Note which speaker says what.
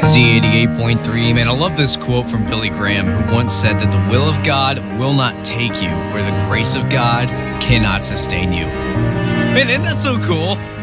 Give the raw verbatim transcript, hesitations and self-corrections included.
Speaker 1: Z eighty-eight point three. Man, I love this quote from Billy Graham, who once said that the will of God will not take you where the grace of God cannot sustain you. Man, isn't that so cool?